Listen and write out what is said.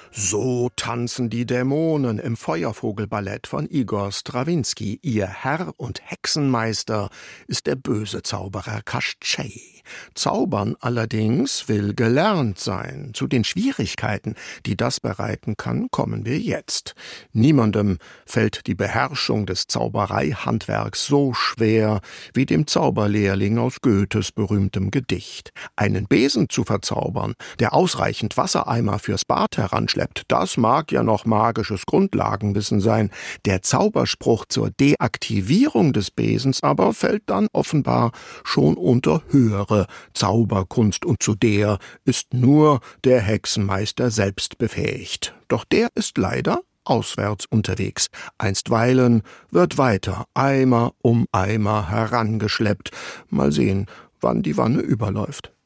So tanzen die Dämonen im Feuervogelballett von Igor Strawinski. Ihr Herr und Hexenmeister ist der böse Zauberer Kaschzschej. Zaubern allerdings will gelernt sein. Zu den Schwierigkeiten, die das bereiten kann, kommen wir jetzt. Niemandem fällt die Beherrschung des Zaubereihandwerks so schwer wie dem Zauberlehrling aus Goethes berühmtem Gedicht. Einen Besen zu verzaubern, der ausreichend Wassereimer fürs Bad heranschleppt, das mag ja noch magisches Grundlagenwissen sein. Der Zauberspruch zur Deaktivierung des Besens aber fällt dann offenbar schon unter höhere Zauberkunst, und zu der ist nur der Hexenmeister selbst befähigt. Doch der ist leider auswärts unterwegs. Einstweilen wird weiter Eimer um Eimer herangeschleppt. Mal sehen, wann die Wanne überläuft.